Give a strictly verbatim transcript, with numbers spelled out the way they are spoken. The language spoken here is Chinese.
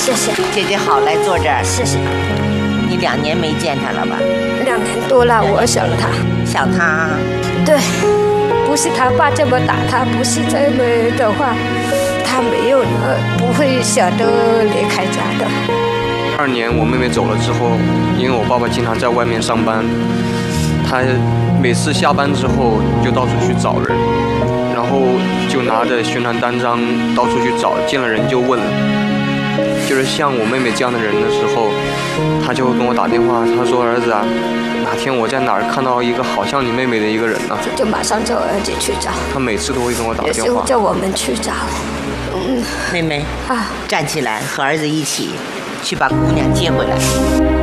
谢谢。 姐姐好，来坐这儿。 谢谢。 你两年没见他了吧？ 两年多了，我想他。 想他？ 对，不是他爸这么打他，不是这么的话，他没有呃不会舍得离开家的。 二年我妹妹走了之后，因为我爸爸经常在外面上班，他每次下班之后就到处去找人，然后就拿着宣传单张到处去找，见了人就问。就是像我妹妹这样的人的时候，他就会跟我打电话，他说：“儿子啊，哪天我在哪儿看到一个好像你妹妹的一个人呢？” 就马上叫儿子去找。 他每次都会跟我打电话。 有时候叫我们去找。 嗯，妹妹啊， 站起来，和儿子一起去把姑娘接回来。